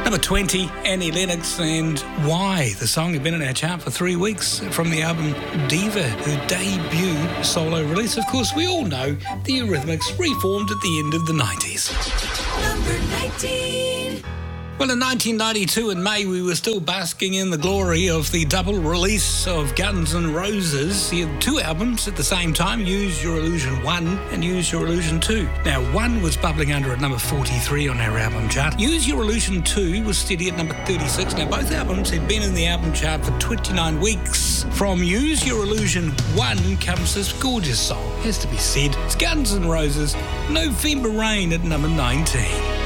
Number 20, Annie Lennox and Why. The song had been in our chart for 3 weeks from the album Diva, her debut solo release. Of course, we all know the Eurythmics reformed at the end of the 90s. Number 19. Well, in 1992, in May, we were still basking in the glory of the double release of Guns N' Roses. He had 2 albums at the same time, Use Your Illusion 1 and Use Your Illusion 2. Now, 1 was bubbling under at number 43 on our album chart. Use Your Illusion 2 was steady at number 36. Now, both albums had been in the album chart for 29 weeks. From Use Your Illusion 1 comes this gorgeous song. Has to be said, it's Guns N' Roses, November Rain at number 19.